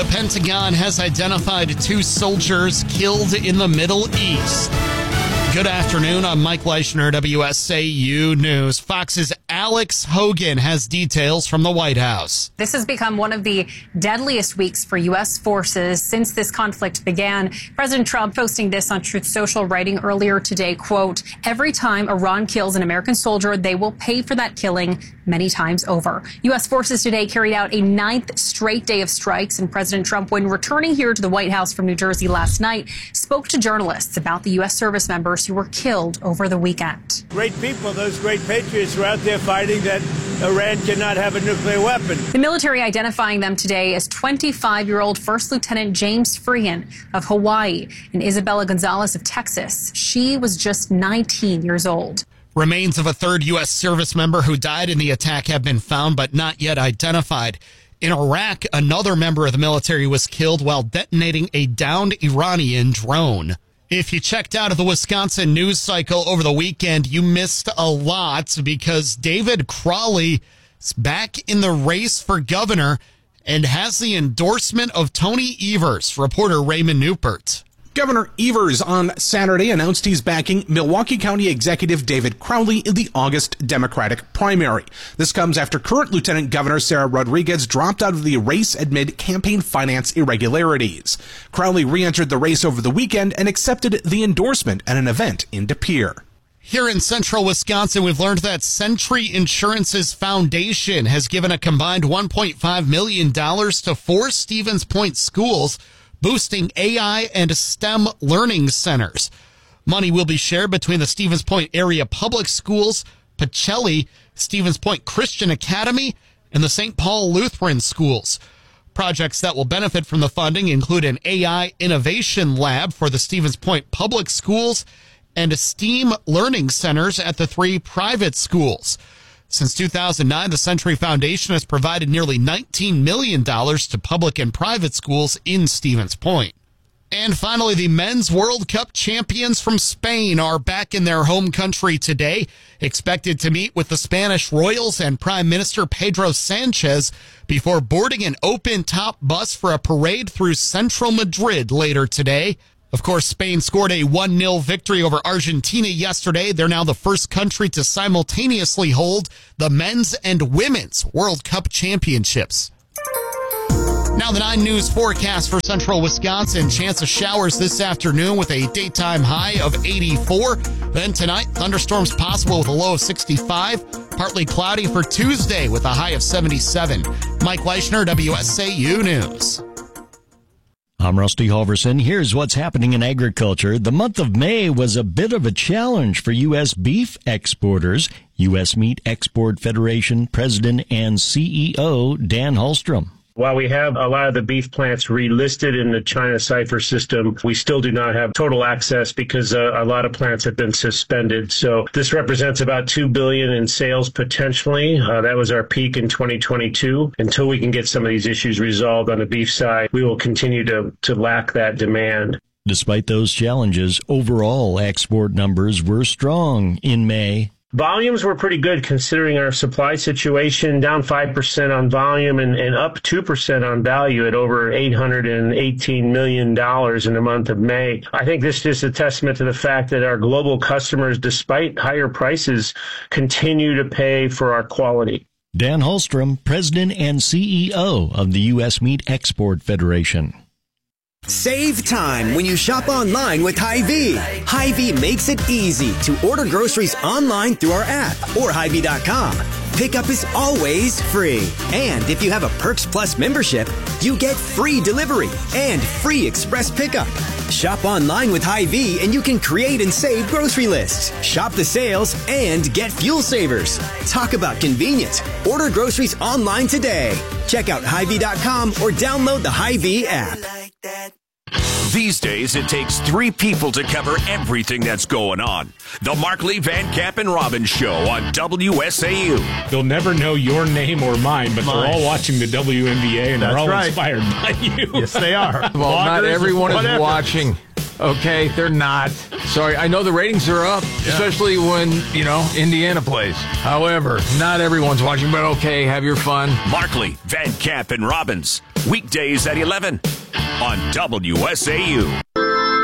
Pentagon has identified 2 soldiers killed in the Middle East. Good afternoon. I'm Mike Leischner, WSAU News. Fox's Alex Hogan has details from the White House. This has become one of the deadliest weeks for U.S. forces since this conflict began. President Trump posting this on Truth Social, writing earlier today, quote, "Every time Iran kills an American soldier, they will pay for that killing many times over." U.S. forces today carried out a 9th straight day of strikes, and President Trump, when returning here to the White House from New Jersey last night, spoke to journalists about the U.S. service members who were killed over the weekend. Great people, those great patriots were out there fighting that Iran cannot have a nuclear weapon. The military identifying them today as 25-year-old First Lieutenant James Freehan of Hawaii and Isabella Gonzalez of Texas. She was just 19 years old. Remains of a 3rd U.S. service member who died in the attack have been found but not yet identified. In Iraq, another member of the military was killed while detonating a downed Iranian drone. If you checked out of the Wisconsin news cycle over the weekend, you missed a lot because David Crowley is back in the race for governor and has the endorsement of Tony Evers. Reporter Raymond Newpert. Governor Evers on Saturday announced he's backing Milwaukee County Executive David Crowley in the August Democratic primary. This comes after current Lieutenant Governor Sarah Rodriguez dropped out of the race amid campaign finance irregularities. Crowley re-entered the race over the weekend and accepted the endorsement at an event in De Pere. Here in central Wisconsin, we've learned that Century Insurance's foundation has given a combined $1.5 million to 4 Stevens Point schools, boosting AI and STEM learning centers. Money will be shared between the Stevens Point Area Public Schools, Pacelli, Stevens Point Christian Academy, and the St. Paul Lutheran Schools. Projects that will benefit from the funding include an AI innovation lab for the Stevens Point Public Schools and STEAM learning centers at the 3 private schools. Since 2009, the Century Foundation has provided nearly $19 million to public and private schools in Stevens Point. And finally, the Men's World Cup champions from Spain are back in their home country today, expected to meet with the Spanish Royals and Prime Minister Pedro Sanchez before boarding an open-top bus for a parade through central Madrid later today. Of course, Spain scored a 1-0 victory over Argentina yesterday. They're now the first country to simultaneously hold the men's and women's World Cup championships. Now the 9 News forecast for central Wisconsin. Chance of showers this afternoon with a daytime high of 84. Then tonight, thunderstorms possible with a low of 65. Partly cloudy for Tuesday with a high of 77. Mike Leischner, WSAU News. I'm Rusty Halverson. Here's what's happening in agriculture. The month of May was a bit of a challenge for U.S. beef exporters. U.S. Meat Export Federation President and CEO Dan Hallstrom. While we have a lot of the beef plants relisted in the China cipher system, we still do not have total access because a lot of plants have been suspended. So this represents about $2 billion in sales potentially. That was our peak in 2022. Until we can get some of these issues resolved on the beef side, we will continue to lack that demand. Despite those challenges, overall export numbers were strong in May. Volumes were pretty good considering our supply situation, down 5% on volume and up 2% on value at over $818 million in the month of May. I think this is a testament to the fact that our global customers, despite higher prices, continue to pay for our quality. Dan Hallstrom, President and CEO of the U.S. Meat Export Federation. Save time when you shop online with Hy-Vee. Hy-Vee makes it easy to order groceries online through our app or Hy-Vee.com. Pickup is always free. And if you have a Perks Plus membership, you get free delivery and free express pickup. Shop online with Hy-Vee and you can create and save grocery lists, shop the sales, and get fuel savers. Talk about convenience. Order groceries online today. Check out Hy-Vee.com or download the Hy-Vee app. These days, it takes 3 people to cover everything that's going on. The Markley, Van Camp, and Robbins Show on WSAU. They'll never know your name or mine, but they're all watching the WNBA, and they're all inspired by you. Yes, they are. Well, not everyone is watching. Okay, they're not. Sorry, I know the ratings are up, especially when, Indiana plays. However, not everyone's watching, but okay, have your fun. Markley, Van Camp, and Robbins. Weekdays at 11 on WSAU.